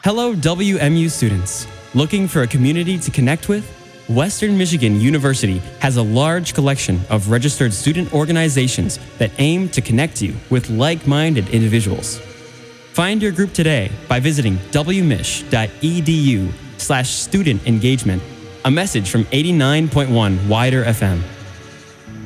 Hello, WMU students. Looking for a community to connect with? Western Michigan University has a large collection of registered student organizations that aim to connect you with like-minded individuals. Find your group today by visiting wmich.edu/student engagement, a message from 89.1 Wider FM.